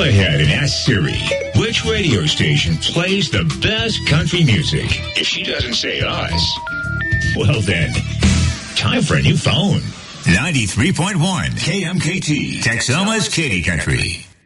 ahead and ask Siri, which radio station plays the best country music? If she doesn't say us, well then, time for a new phone. 93.1 KMKT, Texoma's Katy Country.